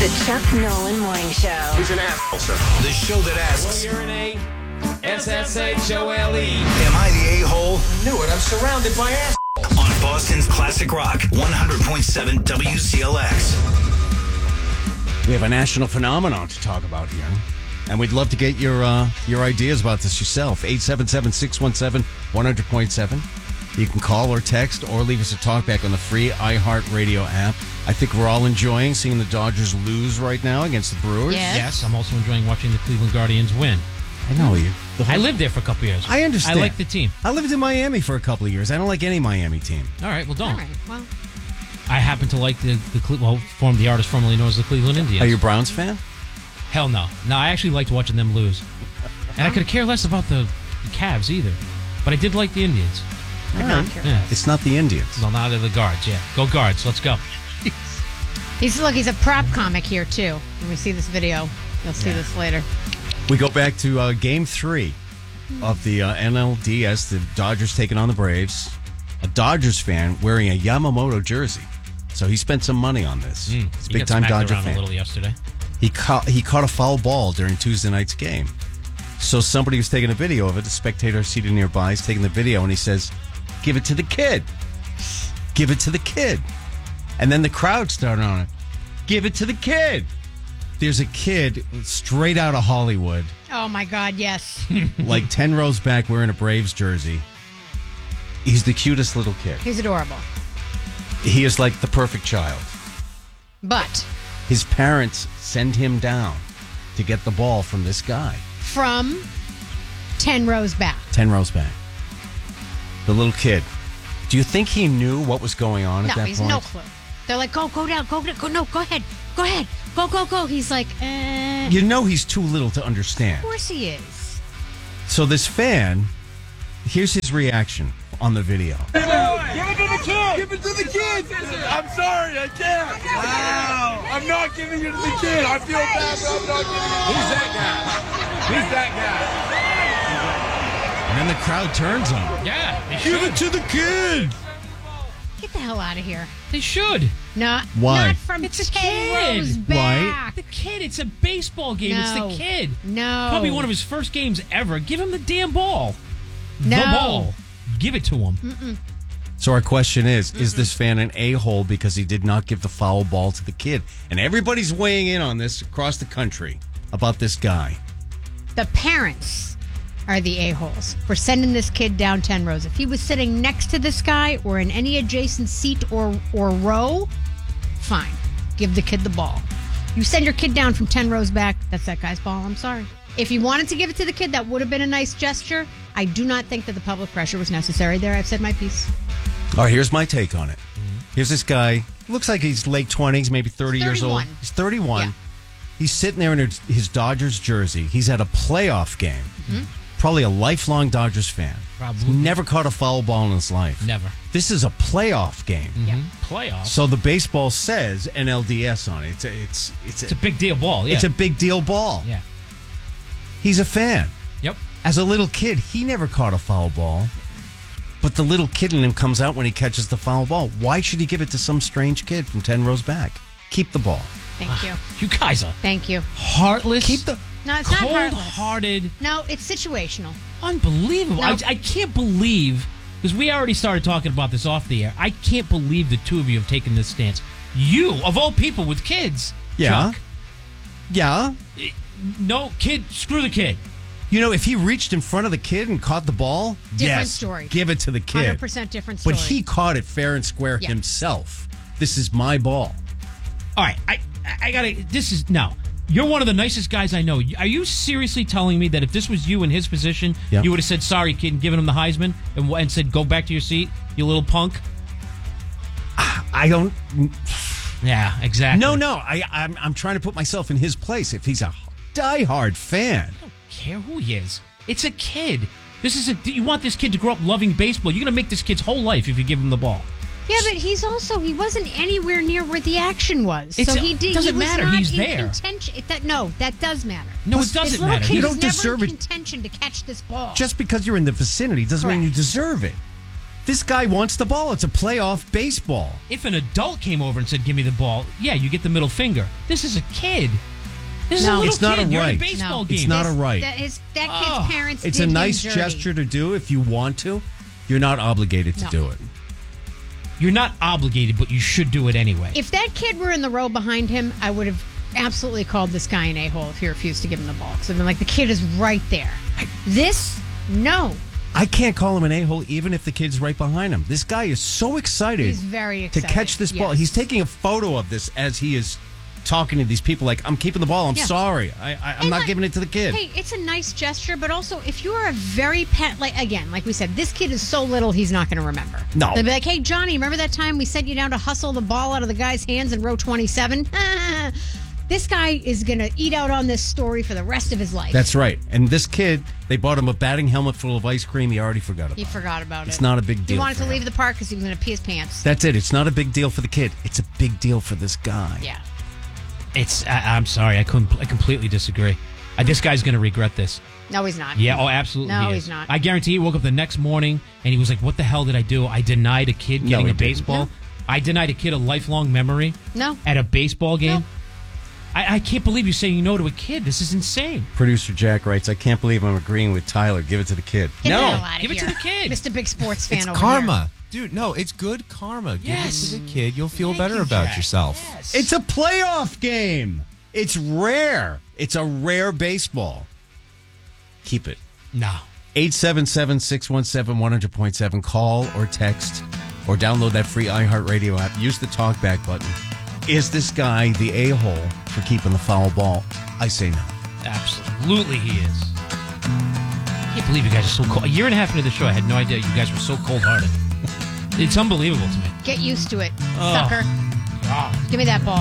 The Chuck Nolan Morning Show. He's an asshole, sir. The show that asks, You're an A-S-S-H-O-L-E. am I the a-hole? Knew it. I'm surrounded by assholes. On Boston's Classic Rock, 100.7 WCLX. We have a national phenomenon to talk about here, and we'd love to get your ideas about this yourself. 877-617-100.7. You can call or text or leave us a talkback on the free iHeartRadio app. I think we're all enjoying seeing the Dodgers lose right now against the Brewers. Yes, I'm also enjoying watching the Cleveland Guardians win. I know you. I lived there for a couple years. I understand. I like the team. I lived in Miami for a couple of years. I don't like any Miami team. All right, well, don't. All right, well. I happen to like the artist formerly known as the Cleveland Indians. Are you a Browns fan? Hell no. No, I actually liked watching them lose. And I could care less about the Cavs either. But I did like the Indians. Yeah. It's not the Indians. No, not the Guards, yeah. Go Guards, let's go. He's a prop comic here, too. When we see this video, you'll see this later. We go back to Game 3 of the NLDS, the Dodgers taking on the Braves. A Dodgers fan wearing a Yamamoto jersey. So he spent some money on this. He's a big-time Dodger fan. A little yesterday. He caught a foul ball during Tuesday night's game. So somebody was taking a video of it. The spectator seated nearby is taking the video, and he says, "Give it to the kid. Give it to the kid." And then the crowd started on it. "Give it to the kid." There's a kid straight out of Hollywood, Oh, my God, yes. like 10 rows back wearing a Braves jersey. He's the cutest little kid. He's adorable. He is like the perfect child. But His parents send him down to get the ball from this guy. from 10 rows back. 10 rows back. The little kid. Do you think he knew what was going on at that He's point? no clue. They're like, go down, go, no, go ahead, go. He's like, You know he's too little to understand. Of course he is. So this fan, here's his reaction on the video. Give it to the kid! Give it to the kid! I'm sorry, I can't. Wow. I'm not giving it to the kid. I feel bad, but I'm not giving it. Who's that guy? Who's that And then the crowd turns on him. Yeah, they Give should. it to the kid! Get the hell out of here. They should. Not Why? from It's a 10 kid. rows Why? back. The kid, it's a baseball game. No. It's the kid. No. Probably one of his first games ever. Give him the damn ball. No. The ball. Give it to him. So our question is this fan an a-hole because he did not give the foul ball to the kid? And everybody's weighing in on this across the country about this guy. The parents are the a-holes for sending this kid down 10 rows. If he was sitting next to this guy or in any adjacent seat or row, fine. Give the kid the ball. You send your kid down from 10 rows back, that's that guy's ball. I'm sorry. If he wanted to give it to the kid, that would have been a nice gesture. I do not think that the public pressure was necessary there. I've said my piece. All right, here's my take on it. Here's this guy. Looks like he's late 20s, maybe 30 years old. 31. He's 31. Yeah. He's sitting there in his Dodgers jersey. He's at a playoff game. Probably a lifelong Dodgers fan. Probably. He's never caught a foul ball in his life. Never. This is a playoff game. Yeah. Playoffs. So the baseball says NLDS on it. It's It's a big deal ball, yeah. It's a big deal ball. Yeah. He's a fan. Yep. As a little kid, he never caught a foul ball. But the little kid in him comes out when he catches the foul ball. Why should he give it to some strange kid from 10 rows back? Keep the ball. Thank you. You guys are Thank you. heartless. Keep the... No, it's not heartless. cold-hearted. No, it's situational. Unbelievable. No. I can't believe, because we already started talking about this off the air, I can't believe the two of you have taken this stance. You, of all people with kids, Yeah. Chuck, Yeah. no, kid, screw the kid. You know, if he reached in front of the kid and caught the ball, Different yes, story. give it to the kid. 100% different story. But he caught it fair and square Yeah. himself. This is my ball. All right, I gotta, this is, no. You're one of the nicest guys I know. Are you seriously telling me that if this was you in his position, Yeah. you would have said, sorry, kid, and given him the Heisman and said, go back to your seat, you little punk? I don't... Yeah, exactly. No. I'm trying to put myself in his place. If he's a diehard fan... I don't care who he is. It's a kid. You want this kid to grow up loving baseball. You're going to make this kid's whole life if you give him the ball. Yeah, but he wasn't anywhere near where the action was. It's so a- he did. doesn't he was matter. Not He's in there. Contention. That does matter. No, it This doesn't little matter. kid You was don't never deserve in it. contention to catch this ball. Just because you're in the vicinity doesn't mean you Correct. deserve it. This guy wants the ball. It's a playoff baseball. If an adult came over and said, "Give me the ball," yeah, you get the middle finger. This is a kid. This is a No. little It's not kid. a You're right. at a baseball No. game. It's not a right. That kid's parents It's did a him nice dirty. gesture to do if you want to. You're not obligated to No. do it. You're not obligated, but you should do it anyway. If that kid were in the row behind him, I would have absolutely called this guy an a-hole if he refused to give him the ball. Because I've been like, the kid is right there. This, no. I can't call him an a-hole even if the kid's right behind him. This guy is so excited, He's very to excited. catch this ball. Yes. He's taking a photo of this as he is talking to these people like, I'm keeping the ball. I'm Yeah. sorry. I'm And not like, giving it to the kid. Hey, it's a nice gesture, but also if you are a very like we said, this kid is so little he's not going to remember. No. They'll be like, hey, Johnny, remember that time we sent you down to hustle the ball out of the guy's hands in row 27? This guy is going to eat out on this story for the rest of his life. That's right. And this kid, they bought him a batting helmet full of ice cream. He already forgot about He it. forgot about it. It's not a big He deal wanted for to leave him. the park because he was going to pee his pants. That's it. It's not a big deal for the kid. It's a big deal for this guy. Yeah. I'm sorry. I completely disagree. This guy's going to regret this. No, he's not. Yeah, oh, absolutely. No, he is. he's not. I guarantee he woke up the next morning and he was like, "What the hell did I do? I denied a kid No, getting he a didn't. baseball. No. I denied a kid a lifelong memory No. at a baseball game. No. I can't believe you're saying no to a kid. This is insane. Producer Jack writes, I can't believe I'm agreeing with Tyler. Give it to the kid. Get the hell No, out of give it to here. the kid. Mr. Big Sports fan It's over karma. Dude, no, it's good karma. Yes. Give it to the kid. You'll feel Thank better you, about Jack. yourself. Yes. It's a playoff game. It's rare. It's a rare baseball. Keep it. No. 877-617-100.7. Call or text or download that free iHeartRadio app. Use the talkback button. Is this guy the a-hole for keeping the foul ball? I say no. Absolutely he is. I can't believe you guys are so cold. A year and a half into the show, I had no idea you guys were so cold-hearted. It's unbelievable to me. here. Get used to it, Oh. sucker. God. Give me that ball.